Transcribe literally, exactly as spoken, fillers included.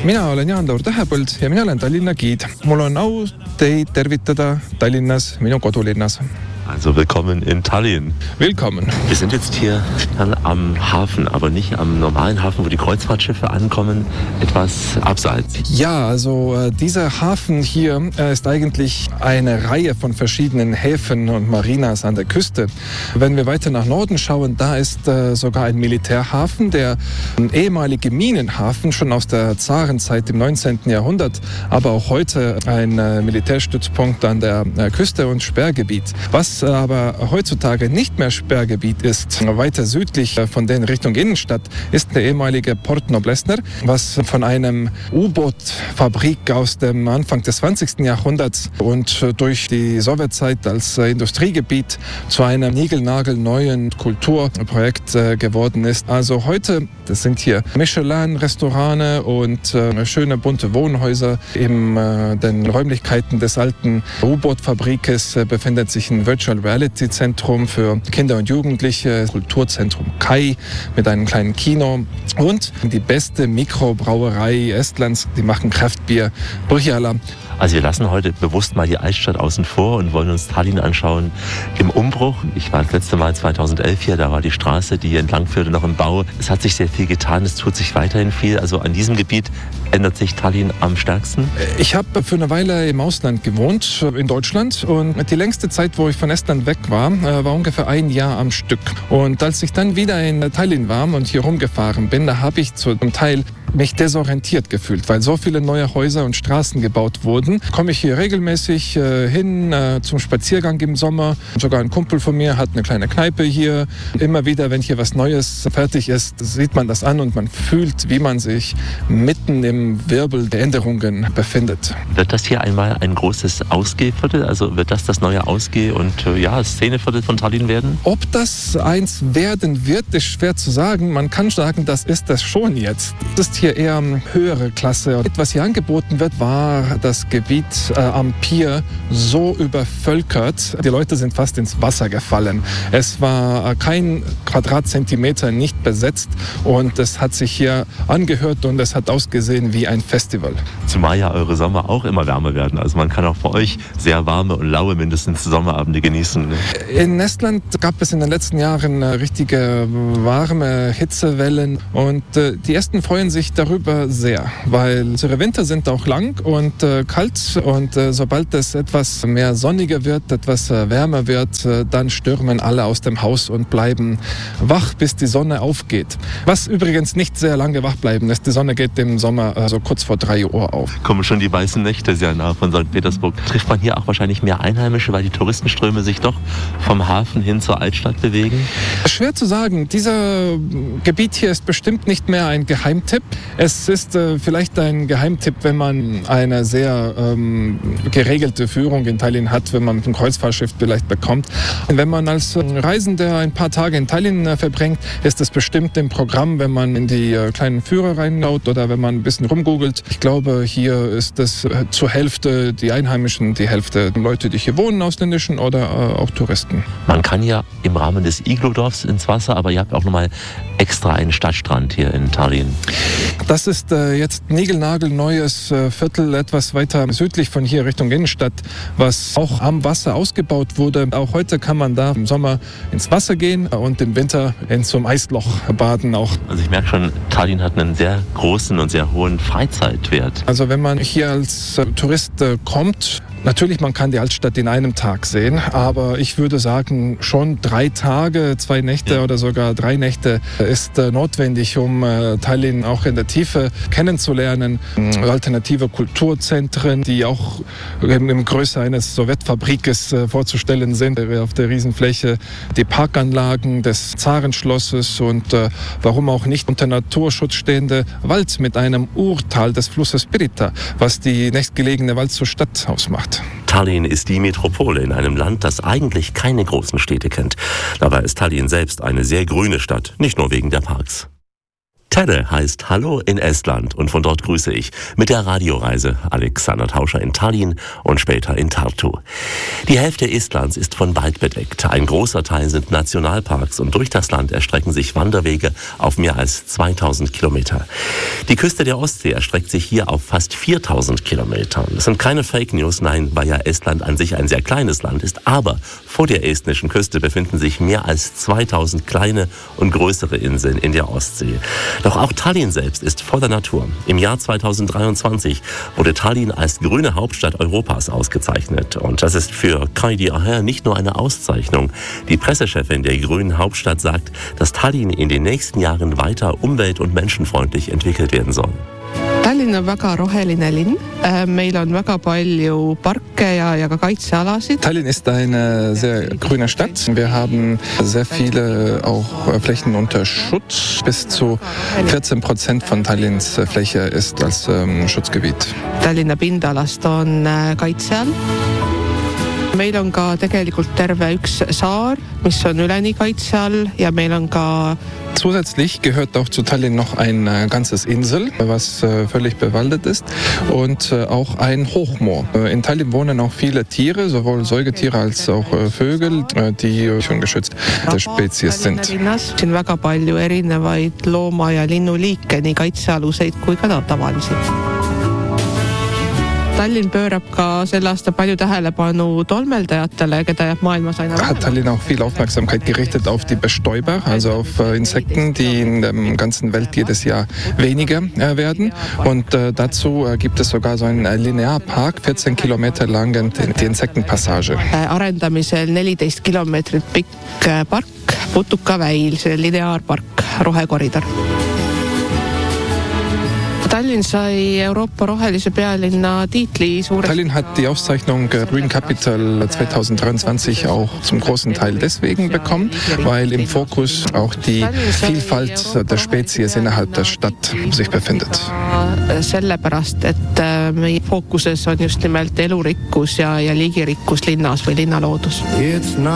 mina olen Jaan-Laur Tähepõld ja mina olen Tallinna giid. Mul on au teid tervitada Tallinnas, minu kodulinnas. Also willkommen in Tallinn. Willkommen. Wir sind jetzt hier am Hafen, aber nicht am normalen Hafen, wo die Kreuzfahrtschiffe ankommen, etwas abseits. Ja, also äh, dieser Hafen hier äh, ist eigentlich eine Reihe von verschiedenen Häfen und Marinas an der Küste. Wenn wir weiter nach Norden schauen, da ist äh, sogar ein Militärhafen, der ein ehemaliger Minenhafen, schon aus der Zarenzeit im neunzehnten Jahrhundert, aber auch heute ein äh, Militärstützpunkt an der äh, Küste und Sperrgebiet. Was aber heutzutage nicht mehr Sperrgebiet ist, weiter südlich von den Richtung Innenstadt, ist der ehemalige Port Noblessner, was von einem U-Boot-Fabrik aus dem Anfang des zwanzigsten Jahrhunderts und durch die Sowjetzeit als Industriegebiet zu einem niegelnagelneuen Kulturprojekt geworden ist. Also heute, das sind hier Michelin-Restaurants und äh, schöne bunte Wohnhäuser. In äh, den Räumlichkeiten des alten U-Boot-Fabrikes äh, befindet sich ein Virtual Reality Zentrum für Kinder und Jugendliche, Kulturzentrum Kai mit einem kleinen Kino und die beste Mikrobrauerei Estlands, die machen Kraftbier, Põhjala. Also wir lassen heute bewusst mal die Altstadt außen vor und wollen uns Tallinn anschauen im Umbruch. Ich war das letzte Mal zweitausendelf hier, da war die Straße, die hier entlang führte, noch im Bau. Es hat sich sehr viel getan, es tut sich weiterhin viel. Also an diesem Gebiet ändert sich Tallinn am stärksten? Ich habe für eine Weile im Ausland gewohnt, in Deutschland. Und die längste Zeit, wo ich von Estland weg war, war ungefähr ein Jahr am Stück. Und als ich dann wieder in Tallinn war und hier rumgefahren bin, da habe ich zum Teil mich desorientiert gefühlt, weil so viele neue Häuser und Straßen gebaut wurden. Komme ich hier regelmäßig äh, hin äh, zum Spaziergang im Sommer. Sogar ein Kumpel von mir hat eine kleine Kneipe hier. Immer wieder, wenn hier was Neues fertig ist, sieht man das an und man fühlt, wie man sich mitten im Wirbel der Änderungen befindet. Wird das hier einmal ein großes Ausgehviertel? Also wird das das neue Ausgeh- und äh, ja, Szeneviertel von Tallinn werden? Ob das eins werden wird, ist schwer zu sagen. Man kann sagen, das ist das schon jetzt. Das ist hier eher höhere Klasse. Was hier angeboten wird, war das Gebiet äh, am Pier so übervölkert. Die Leute sind fast ins Wasser gefallen. Es war äh, kein Quadratzentimeter nicht besetzt und es hat sich hier angehört und es hat ausgesehen wie ein Festival. Zumal ja eure Sommer auch immer wärmer werden. Also man kann auch bei euch sehr warme und laue mindestens Sommerabende genießen. Ne? In Estland gab es in den letzten Jahren äh, richtige warme Hitzewellen und äh, die Esten freuen sich darüber sehr, weil unsere Winter sind auch lang und äh, kalt und äh, sobald es etwas mehr sonniger wird, etwas äh, wärmer wird, äh, dann stürmen alle aus dem Haus und bleiben wach, bis die Sonne aufgeht. Was übrigens nicht sehr lange wach bleiben ist. Die Sonne geht im Sommer äh, so kurz vor drei Uhr auf. Kommen schon die weißen Nächte sehr nah von Sankt Petersburg. Trifft man hier auch wahrscheinlich mehr Einheimische, weil die Touristenströme sich doch vom Hafen hin zur Altstadt bewegen? Schwer zu sagen. Dieser Gebiet hier ist bestimmt nicht mehr ein Geheimtipp. Es ist äh, vielleicht ein Geheimtipp, wenn man eine sehr ähm, geregelte Führung in Tallinn hat, wenn man ein Kreuzfahrtschiff vielleicht bekommt. Wenn man als äh, Reisender ein paar Tage in Tallinn äh, verbringt, ist es bestimmt im Programm, wenn man in die äh, kleinen Führer reinschaut oder wenn man ein bisschen rumgoogelt. Ich glaube, hier ist es äh, zur Hälfte die Einheimischen, die Hälfte die Leute, die hier wohnen, Ausländischen oder äh, auch Touristen. Man kann ja im Rahmen des Iglodorfs ins Wasser, aber ihr habt auch nochmal extra einen Stadtstrand hier in Tallinn. Das ist äh, jetzt niegelnagelneues äh, Viertel, etwas weiter südlich von hier Richtung Innenstadt, was auch am Wasser ausgebaut wurde. Auch heute kann man da im Sommer ins Wasser gehen und im Winter in zum Eisloch baden auch. Also ich merke schon, Tallinn hat einen sehr großen und sehr hohen Freizeitwert. Also wenn man hier als äh, Tourist äh, kommt, natürlich, man kann die Altstadt in einem Tag sehen, aber ich würde sagen, schon drei Tage, zwei Nächte ja. oder sogar drei Nächte ist äh, notwendig, um äh, Tallinn auch in der Tiefe kennenzulernen. Alternative Kulturzentren, die auch in, in Größe eines Sowjetfabrikes äh, vorzustellen sind, auf der Riesenfläche. Die Parkanlagen des Zarenschlosses und äh, warum auch nicht unter Naturschutz stehende Wald mit einem Urtal des Flusses Pirita, was die nächstgelegene Wald zur Stadt ausmacht. Tallinn ist die Metropole in einem Land, das eigentlich keine großen Städte kennt. Dabei ist Tallinn selbst eine sehr grüne Stadt, nicht nur wegen der Parks. Täde heißt Hallo in Estland und von dort grüße ich mit der Radioreise Alexander Tauscher in Tallinn und später in Tartu. Die Hälfte Estlands ist von Wald bedeckt. Ein großer Teil sind Nationalparks und durch das Land erstrecken sich Wanderwege auf mehr als zweitausend Kilometer. Die Küste der Ostsee erstreckt sich hier auf fast viertausend Kilometern. Das sind keine Fake News, nein, weil ja Estland an sich ein sehr kleines Land ist, aber vor der estnischen Küste befinden sich mehr als zweitausend kleine und größere Inseln in der Ostsee. Doch auch Tallinn selbst ist voller Natur. Im Jahr zweitausenddreiundzwanzig wurde Tallinn als grüne Hauptstadt Europas ausgezeichnet. Und das ist für Kaidi Aher nicht nur eine Auszeichnung. Die Pressechefin der grünen Hauptstadt sagt, dass Tallinn in den nächsten Jahren weiter umwelt- und menschenfreundlich entwickelt werden soll. Tallinn on väga roheline linn. Meil on väga palju parke ja, ja ka kaitsealasid. Tallinn ist eine sehr grüne Stadt. Wir haben sehr viele auch Flächen unter Schutz. Bis zu vierzehn Prozent von Tallinns Fläche ist als ähm, Schutzgebiet. Tallinna pindalast on äh, kaitse all. Meil on ka tegelikult terve üks saar, mis on üleni kaitse all ja meil on ka Zusätzlich gehört auch zu Tallinn noch ein äh, ganzes Insel, was äh, völlig bewaldet ist, und äh, auch ein Hochmoor. Äh, in Tallinn wohnen auch viele Tiere, sowohl Säugetiere als auch äh, Vögel, äh, die schon geschützt der Spezies sind. Siin on väga palju erinevaid looma- ja linnuliike, nii kaitsealuseid kui ka tavalisi. Tallinn pöörab ka sel aastal palju tähelepanu tolmeldajatele, keda jääb maailmas aina vähem. Hat Tallinn auch viel Aufmerksamkeit gerichtet auf die Bestäuber, also auf äh, Insekten, die in der ganzen Welt jedes Jahr weniger äh, werden. Und äh, dazu äh, gibt es sogar so einen äh, Linearpark, vierzehn Kilometer lang, die, die Insektenpassage. Äh, arendamisel neliteist kilomeetrit pikk äh, park, Putukaväil, see lineaarpark, rohekoridor. Tallinn sai Euroopa rohelise pealinna tiitli suure... Tallinn hat die Auszeichnung Green Capital zweitausenddreiundzwanzig auch zum großen Teil deswegen bekommen, weil im Fokus auch die Vielfalt der Spezies innerhalb der Stadt sich befindet. Sellepärast, et meie fookuses on just nimelt elurikkus ja, ja liigirikkus linnas või linnaloodus.